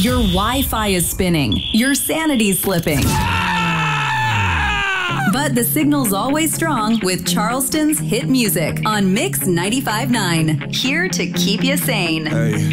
Your Wi-Fi is spinning. Your sanity's slipping. But the signal's always strong with Charleston's hit music on Mix 95.9. Here to keep you sane. Hey.